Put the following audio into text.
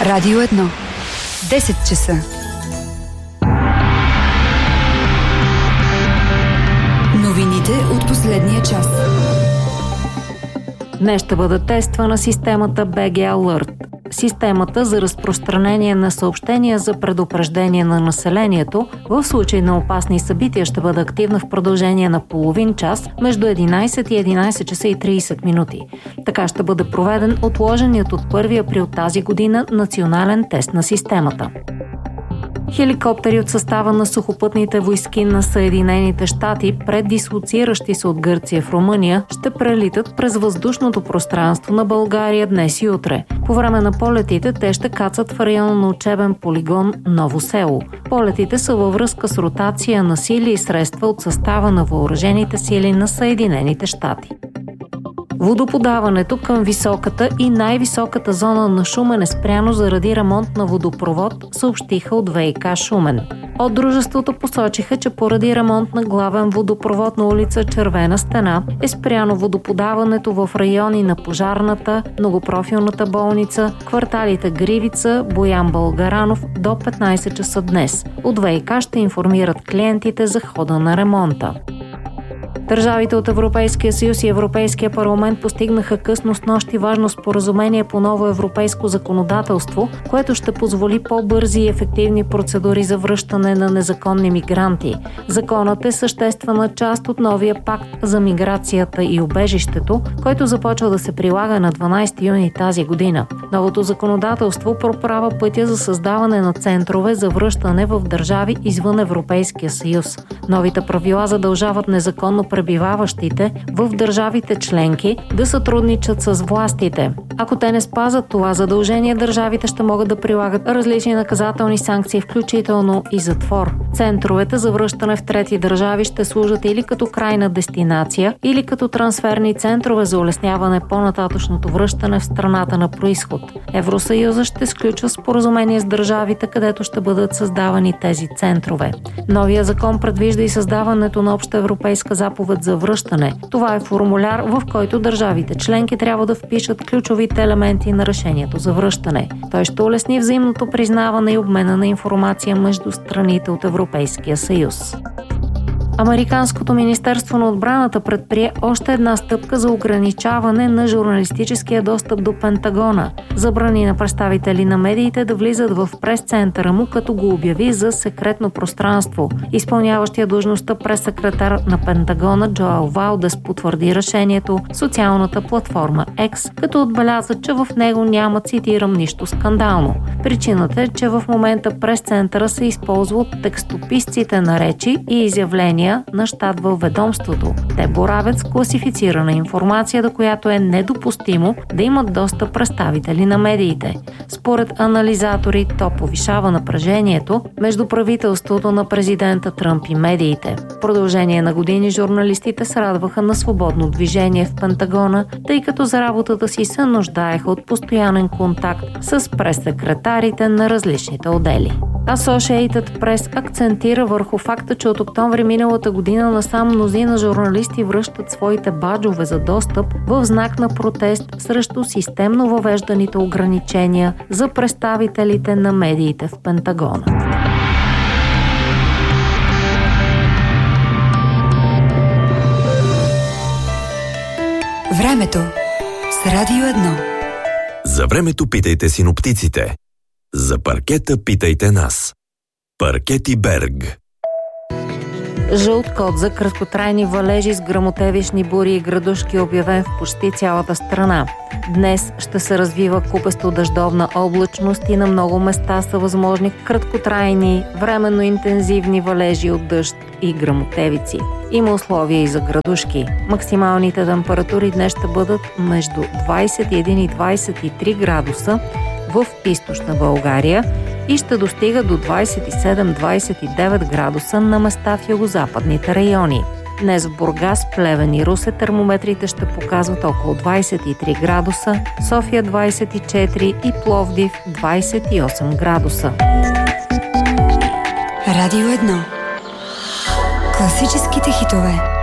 Радио 1. 10 часа. Новините от последния час. Днес ще бъде тествана системата BG Alert. Системата за разпространение на съобщения за предупреждение на населението в случай на опасни събития ще бъде активна в продължение на половин час между 11 и 11 часа и 30 минути. Така ще бъде проведен отложеният от 1 април тази година национален тест на системата. Хеликоптери от състава на сухопътните войски на Съединените щати, преддислоциращи се от Гърция в Румъния, ще прелитат през въздушното пространство на България днес и утре. По време на полетите те ще кацат в района на учебен полигон Ново село. Полетите са във връзка с ротация на сили и средства от състава на въоръжените сили на Съединените щати. Водоподаването към високата и най-високата зона на Шумен е спряно заради ремонт на водопровод, съобщиха от ВиК Шумен. От дружеството посочиха, че поради ремонт на главен водопровод на улица Червена стена е спряно водоподаването в райони на Пожарната, Многопрофилната болница, кварталите Гривица, Боян Българанов до 15 часа днес. От ВиК ще информират клиентите за хода на ремонта. Държавите от Европейския съюз и Европейския парламент постигнаха късно снощи важно споразумение по ново европейско законодателство, което ще позволи по-бързи и ефективни процедури за връщане на незаконни мигранти. Законът е съществена част от новия пакт за миграцията и убежището, който започва да се прилага на 12 юни тази година. Новото законодателство проправя пътя за създаване на центрове за връщане в държави извън Европейския съюз. Новите правила задължават незаконно пребиваващите в държавите членки да сътрудничат с властите. Ако те не спазат това задължение, държавите ще могат да прилагат различни наказателни санкции, включително и затвор. Центровете за връщане в трети държави ще служат или като крайна дестинация, или като трансферни центрове за улесняване по-нататъчното връщане в страната на произход. Евросъюзът ще сключва споразумение с държавите, където ще бъдат създавани тези центрове. Новия закон предвижда и създаването на обща европейска заповед за връщане. Това е формуляр, в който държавите членки трябва да впишат ключовите елементи на решението за връщане. Той ще улесни взаимното признаване и обмена на информация между страните от Европейския съюз. Американското министерство на отбраната предприе още една стъпка за ограничаване на журналистическия достъп до Пентагона. Забрани на представители на медиите да влизат в прес-центъра му, като го обяви за секретно пространство. Изпълняващия длъжността прес-секретар на Пентагона Джоел Валдес потвърди решението в социалната платформа X, като отбеляза, че в него няма, цитирам, нищо скандално. Причината е, че в момента прес-центъра се използва от текстописците на речи и изявления на щат във ведомството. Те боравят с класифицирана информация, до която е недопустимо да имат достъп представители на медиите. Според анализатори, то повишава напрежението между правителството на президента Тръмп и медиите. В продължение на години журналистите се радваха на свободно движение в Пентагона, тъй като за работата си се нуждаеха от постоянен контакт с прес-секретарите на различните отдели. Associated Press акцентира върху факта, че от октомври миналата година насам мнозина журналисти връщат своите баджове за достъп в знак на протест срещу системно въвежданите ограничения за представителите на медиите в Пентагона. Времето с Радио 1. За времето питайте синоптиците. За паркета питайте нас. Паркети Берг. Жълт код за краткотрайни валежи с гръмотевични бури и градушки е обявен в почти цялата страна. Днес ще се развива купесто дъждовна облачност и на много места са възможни краткотрайни, временно интензивни валежи от дъжд и гръмотевици. Има условия и за градушки. Максималните температури днес ще бъдат между 21 и 23 градуса в източна България и ще достига до 27-29 градуса на места в югозападните райони. Днес в Бургас, Плевен и Русе термометрите ще показват около 23 градуса, София 24 и Пловдив 28 градуса. Радио 1. Класическите хитове.